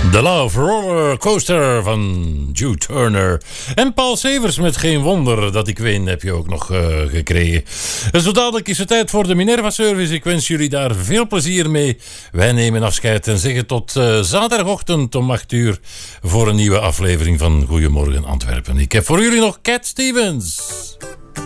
The Love Roller Coaster van Jude Turner. En Paul Severs met Geen Wonder dat ik win heb je ook nog gekregen. En zo dadelijk is het tijd voor de Minerva Service. Ik wens jullie daar veel plezier mee. Wij nemen afscheid en zeggen tot zaterdagochtend om 8 uur voor een nieuwe aflevering van Goedemorgen Antwerpen. Ik heb voor jullie nog Cat Stevens.